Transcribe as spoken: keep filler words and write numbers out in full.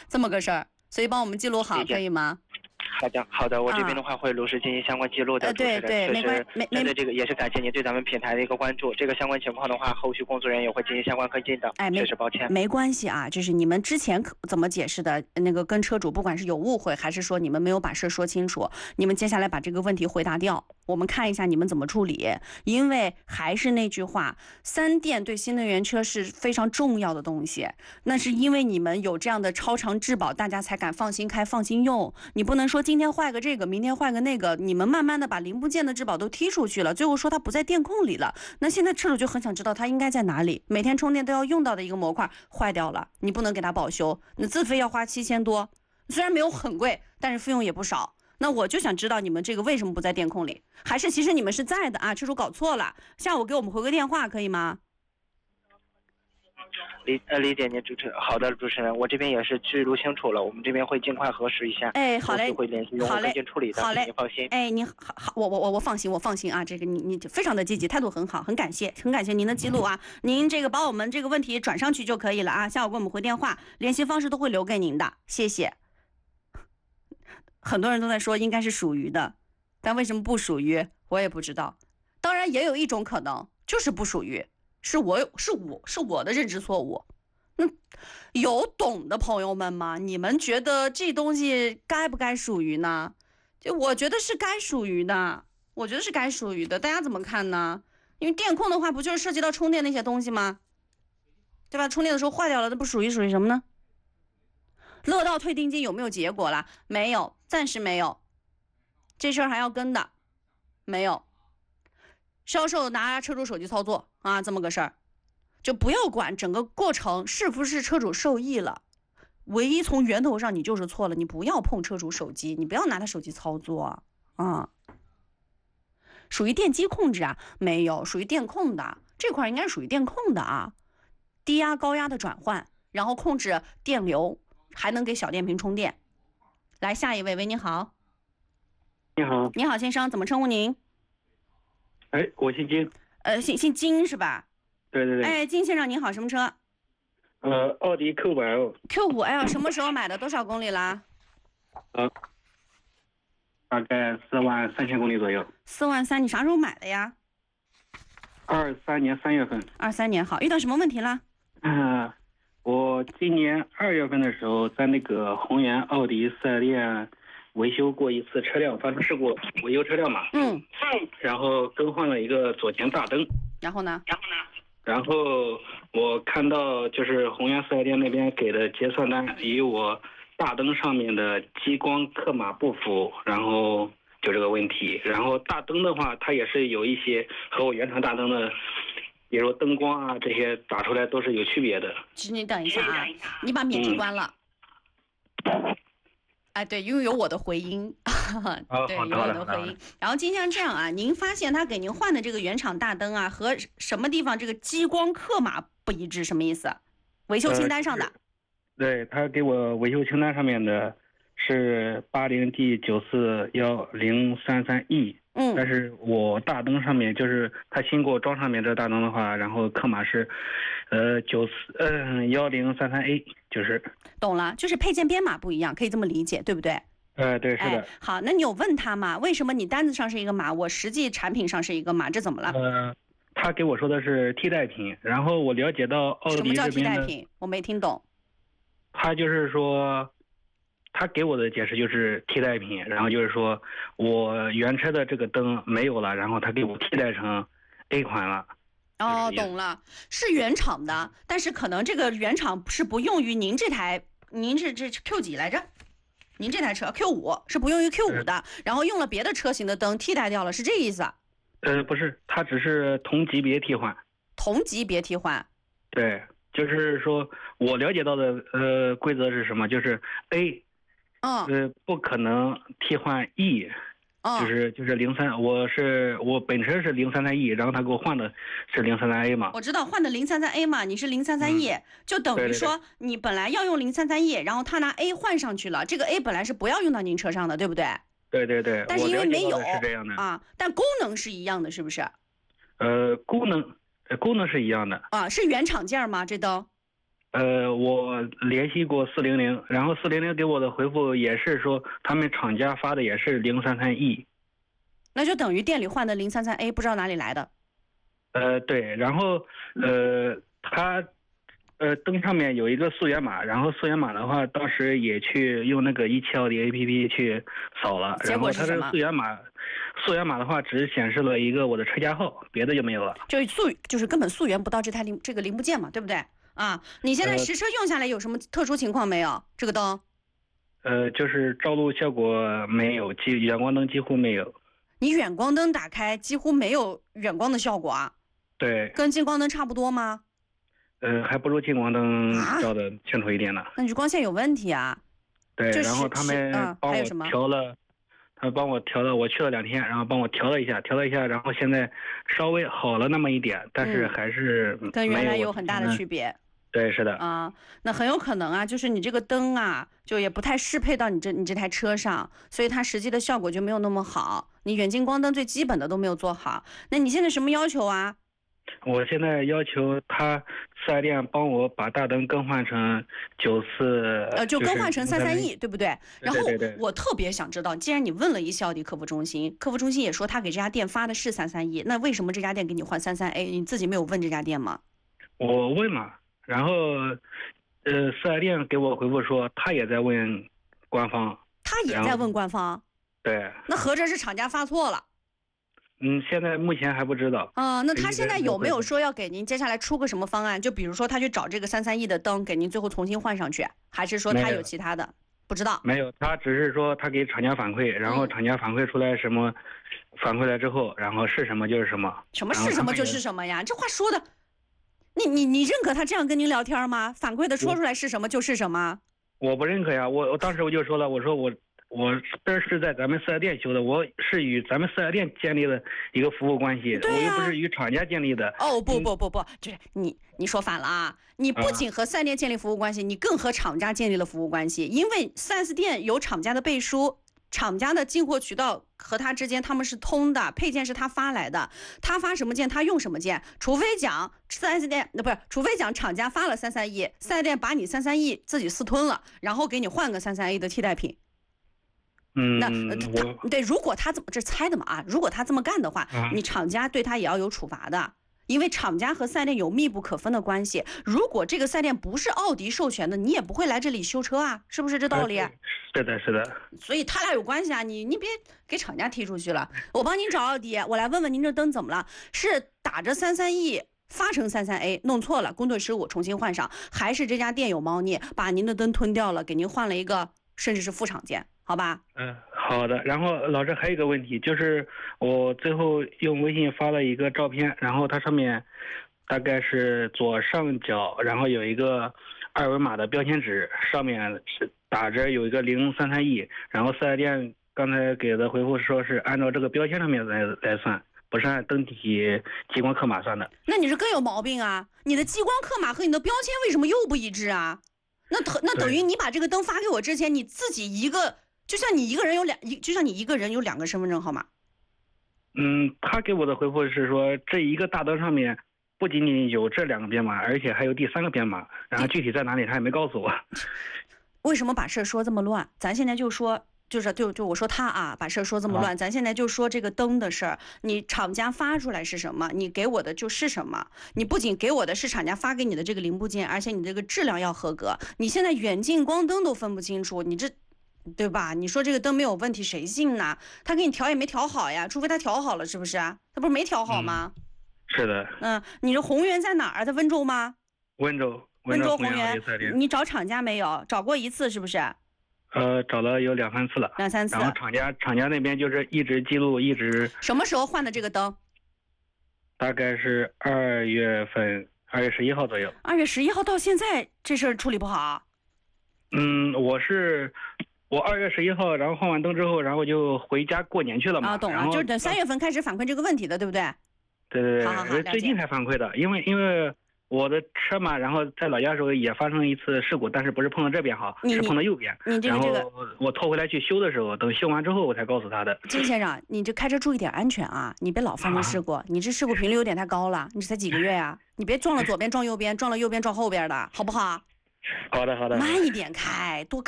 这么个事儿，所以帮我们记录好，可以吗？ 好的，好的，我这边的话会如实进行相关记录的。 呃，对对，没关没没。对这个也是感谢您对咱们品牌的一个关注。这个相关情况的话，后续工作人员也会进行相关跟进的。 哎，没确实抱歉。 没关系啊，就是你们之前怎么解释的？那个跟车主不管是有误会，还是说你们没有把事说清楚，你们接下来把这个问题回答掉，我们看一下你们怎么处理。因为还是那句话，三电对新能源车是非常重要的东西，那是因为你们有这样的超长质保，大家才敢放心开放心用。你不能说今天坏个这个，明天坏个那个，你们慢慢的把零部件的质保都踢出去了，最后说它不在电控里了。那现在车主就很想知道它应该在哪里，每天充电都要用到的一个模块坏掉了，你不能给它保修，那自费要花七千多，虽然没有很贵，但是费用也不少。那我就想知道你们这个为什么不在电控里，还是其实你们是在的啊？车主搞错了，下午给我们回个电话可以吗？ 理呃理解您主持好的主持人，我这边也是记录清楚了，我们这边会尽快核实一下。 哎，好嘞， 会联系用户跟进处理的， 好嘞， 您放心。 哎，您好好，我我我我放心，我放心啊，这个你你非常的积极，态度很好，很感谢，很感谢您的记录啊，您这个把我们这个问题转上去就可以了啊，下午给我们回电话，联系方式都会留给您的，谢谢。很多人都在说应该是属于的，但为什么不属于，我也不知道。当然也有一种可能就是不属于，是我是我是我的认知错误。嗯，有懂的朋友们吗？你们觉得这东西该不该属于呢？就我觉得是该属于的，我觉得是该属于的，大家怎么看呢？因为电控的话，不就是涉及到充电那些东西吗？对吧？充电的时候坏掉了，那不属于属于什么呢？乐道退定金有没有结果了？没有，暂时没有，这事儿还要跟的，没有。销售拿车主手机操作啊，这么个事儿。就不要管整个过程是不是车主受益了，唯一从源头上你就是错了，你不要碰车主手机，你不要拿他手机操作啊。属于电机控制啊？没有，属于电控的这块应该是属于电控的啊，低压高压的转换，然后控制电流，还能给小电瓶充电。来下一位，喂，你好。 你好。 你好，先生，怎么称呼您？ 哎，我姓金。 呃，姓姓金是吧？ 对对对。 哎，金先生您好，什么车？ 呃，奥迪 Q 五 L。 Q 五 L 什么时候买的？多少公里啦？ 呃，大概四万三千公里左右。 四万三，你啥时候买的呀？ 二三年三月份。 二三年，好，遇到什么问题了？ 嗯、呃，我今年二月份的时候，在那个宏源奥迪四 S 店维修过一次车辆发生事故，维修车辆嘛。 嗯。 然后更换了一个左前大灯。 然后呢？ 然后呢？然后我看到就是宏源四 S 店那边给的结算单与我大灯上面的激光刻码不符，然后就这个问题。然后大灯的话，它也是有一些和我原厂大灯的，比如灯光啊这些打出来都是有区别的。 你等一下啊，你把免提关了。嗯、哎，对，因为有我的回音。对，有我的回音。然后金先生这样啊，您发现他给您换的这个原厂大灯啊，和什么地方这个激光刻码不一致，什么意思？维修清单上的。呃、 对，他给我维修清单上面的是八零 D 九四幺零三三 E。嗯。但是我大灯上面就是他新给我装上面这大灯的话，然后刻码是，呃九四嗯幺零三三 A， 就是。 懂了，就是配件编码不一样，可以这么理解，对不对？ 呃，对，是的、 哎。好，那你有问他吗？为什么你单子上是一个码，我实际产品上是一个码，这怎么了？ 呃，他给我说的是替代品，然后我了解到奥迪这边的。什么叫替代品？ 我没听懂。 他就是说，他给我的解释就是替代品，然后就是说我原车的这个灯没有了，然后他给我替代成 A 款了。 哦，懂了，是原厂的，但是可能这个原厂是不用于您这台，您这这 Q 几来着？您这台车 Q 五 是不用于 Q 五 的，然后用了别的车型的灯替代掉了，是这意思？ 呃，不是，它只是同级别替换。 同级别替换？ 对，就是说我了解到的呃规则是什么？就是 A， 嗯， 呃，不可能替换 E。 嗯、 就是就是零三，我是我本身是零三三 E， 然后他给我换的是零三三 A 嘛。 我知道换的零三三 A 嘛，你是零三三 E，、嗯、就等于说你本来要用零三三 E， 然后他拿 A 换上去了，这个 A 本来是不要用到您车上的，对不对？ 对对对。 但是因为没有， 是这样的啊，但功能是一样的，是不是？ 呃，功能，功能是一样的。 啊，是原厂件吗？这灯？ 呃，我联系过四零零，然后四零零给我的回复也是说他们厂家发的也是零三三 E。 那就等于店里换的零三三 A 不知道哪里来的。 呃，对，然后呃，它呃灯上面有一个溯源码，然后溯源码的话，当时也去用那个一汽奥迪 A P P 去扫了， 结然后它这个果是什么？ 溯源码，溯源码的话只显示了一个我的车架号，别的就没有了。 就是溯就是根本溯源不到这台零这个零部件嘛，对不对？啊，你现在呃实车用下来有什么特殊情况没有？这个灯， 呃，就是照路效果没有，几远光灯几乎没有。 你远光灯打开几乎没有远光的效果啊， 对， 跟近光灯差不多吗？ 呃，还不如近光灯啊照的清楚一点呢。 那你这光线有问题啊。 对， 这然后是是他们嗯帮我还有什么调了，他们帮我调了，我去了两天，然后帮我调了一下，调了一下，然后现在稍微好了那么一点，但是嗯还是跟原来没我有很大的之前区别对，是的。 啊，那很有可能啊，就是你这个灯啊，就也不太适配到你这你这台车上，所以它实际的效果就没有那么好。你远近光灯最基本的都没有做好，那你现在什么要求啊？ 我现在要求他四 S 店帮我把大灯更换成九四， 呃，就更换成三三 E，对不对？然后对对对我特别想知道，既然你问了一汽奥迪客服中心，客服中心也说他给这家店发的是三三 E，那为什么这家店给你换三三 A？你自己没有问这家店吗？ 我问了，然后呃，四 S 店给我回复说他也在问官方。 他也在问官方， 对， 那合着是厂家发错了。 嗯，现在目前还不知道。 啊、那他现在有没有回说要给您接下来出个什么方案？就比如说他去找这个三三 E 的灯，给您最后重新换上去，还是说他没有有其他的？不知道。 没有，他只是说他给厂家反馈，然后嗯厂家反馈出来什么，反馈来之后，然后是什么就是什么。 什么然后是什么就他们也是什么呀？这话说的，你你你认可他这样跟您聊天吗？反馈的说我出来是什么就是什么。 我不认可呀，我我当时我就说了，我说我我这是在咱们四 S 店修的，我是与咱们四 S 店建立的一个服务关系， 对呀我又不是与厂家建立的。 哦不嗯不不不，就是你你说反了啊！你不啊仅和四 S 店建立服务关系，你更和厂家建立了服务关系，因为四 S 店有厂家的背书。厂家的进货渠道和他之间他们是通的，配件是他发来的，他发什么件他用什么件，除非讲四 S 店那不是，除非讲厂家发了三三 E， 四 S 店把你三三 E 自己私吞了，然后给你换个三三 A 的替代品。 嗯那呃， 我他对，如果他这么这猜的嘛啊，如果他这么干的话， 啊你厂家对他也要有处罚的，因为厂家和四 S 店有密不可分的关系。如果这个四 S 店不是奥迪授权的，你也不会来这里修车啊，是不是这道理？ 呃是的，是的。 所以他俩有关系啊，你你别给厂家踢出去了。我帮您找奥迪，我来问问您这灯怎么了？是打着三三 E 发成三三 A 弄错了，工作失误重新换上，还是这家店有猫腻，把您的灯吞掉了，给您换了一个甚至是副厂件？好吧？ 嗯，好的。然后老师还有一个问题，就是我最后用微信发了一个照片，然后它上面大概是左上角，然后有一个二维码的标签纸，上面是打着有一个零三三 E，然后四 S 店刚才给的回复说是按照这个标签上面来来算，不是按灯体激光刻码算的。 那你这更有毛病啊！你的激光刻码和你的标签为什么又不一致啊？那等那等于你把这个灯发给我之前，你自己一个，就像你一个人有两一，就像你一个人有两个身份证号码。 嗯，他给我的回复是说，这一个大灯上面不仅仅有这两个编码，而且还有第三个编码，然后具体在哪里他也没告诉我。 为什么把事儿说这么乱？咱现在就说，就是就就我说他啊，把事儿说这么乱，咱现在就说这个灯的事儿。你厂家发出来是什么，你给我的就是什么。你不仅给我的是厂家发给你的这个零部件，而且你这个质量要合格。你现在远近光灯都分不清楚，你这。对吧？你说这个灯没有问题，谁信呢？他给你调也没调好呀，除非他调好了，是不是？他不是没调好吗？ 嗯、是的。 嗯，你这宏源在哪儿？在温州吗？ 温州。 温州宏源，你找厂家没有？找过一次是不是？ 呃，找了有两三次了。 两三次。 然后厂家厂家那边就是一直记录，一直。 什么时候换的这个灯？ 大概是二月份，二月十一号左右。 二月十一号到现在这事儿处理不好。 嗯，我是。我二月十一号，然后换完灯之后，然后就回家过年去了嘛。 啊，懂了，就是等三月份开始反馈这个问题的，对不对？ 对对对， 好好好， 最近才反馈的，因为因为我的车嘛，然后在老家的时候也发生了一次事故，但是不是碰到这边哈， 你是碰到右边。 你这个然这个后我拖回来去修的时候，等修完之后我才告诉他的。 金先生，你这开车注意点安全啊！你别老发生事故，你这事故频率有点太高了。你这才几个月呀、啊，你别撞了左边撞右边，撞了右边撞后边的，好不好？ 好的好的。 慢一点开，多